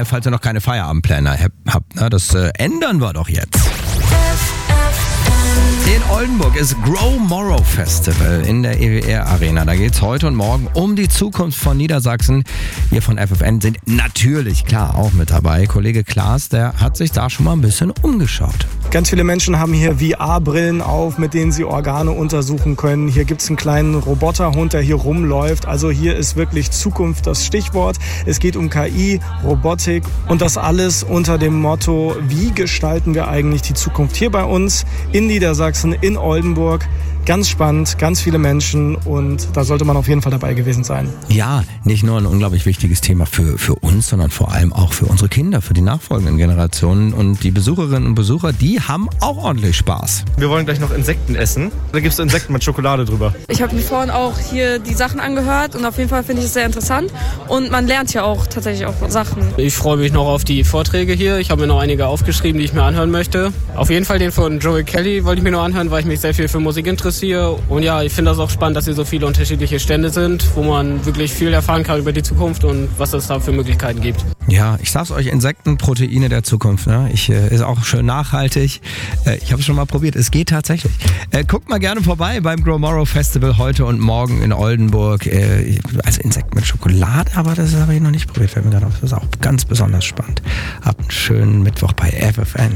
falls ihr noch keine Feierabendpläne habt. Ne? Das ändern wir doch jetzt. In Oldenburg ist Grow Morrow Festival in der EWR Arena. Da geht es heute und morgen um die Zukunft von Niedersachsen. Wir von FFN sind natürlich klar auch mit dabei. Kollege Klaas, der hat sich da schon mal ein bisschen umgeschaut. Ganz viele Menschen haben hier VR-Brillen auf, mit denen sie Organe untersuchen können. Hier gibt es einen kleinen Roboterhund, der hier rumläuft. Also hier ist wirklich Zukunft das Stichwort. Es geht um KI, Robotik und das alles unter dem Motto, wie gestalten wir eigentlich die Zukunft hier bei uns in Niedersachsen, in Oldenburg. Ganz spannend, ganz viele Menschen und da sollte man auf jeden Fall dabei gewesen sein. Ja, nicht nur ein unglaublich wichtiges Thema für uns, sondern vor allem auch für unsere Kinder, für die nachfolgenden Generationen. Und die Besucherinnen und Besucher, die haben auch ordentlich Spaß. Wir wollen gleich noch Insekten essen. Da gibt es Insekten mit Schokolade drüber. Ich habe mir vorhin auch hier die Sachen angehört und auf jeden Fall finde ich es sehr interessant. Und man lernt ja auch tatsächlich auch Sachen. Ich freue mich noch auf die Vorträge hier. Ich habe mir noch einige aufgeschrieben, die ich mir anhören möchte. Auf jeden Fall den von Joey Kelly wollte ich mir noch anhören, weil ich mich sehr viel für Musik interessiere. Und ja, ich finde das auch spannend, dass hier so viele unterschiedliche Stände sind, wo man wirklich viel erfahren kann über die Zukunft und was es da für Möglichkeiten gibt. Ja, ich sag's euch, Insekten, Proteine der Zukunft. Ne? Ist auch schön nachhaltig. Ich habe es schon mal probiert, es geht tatsächlich. Guckt mal gerne vorbei beim Grow Morrow Festival heute und morgen in Oldenburg. Also Insekten mit Schokolade, aber das habe ich noch nicht probiert. Das ist auch ganz besonders spannend. Habt einen schönen Mittwoch bei FFN.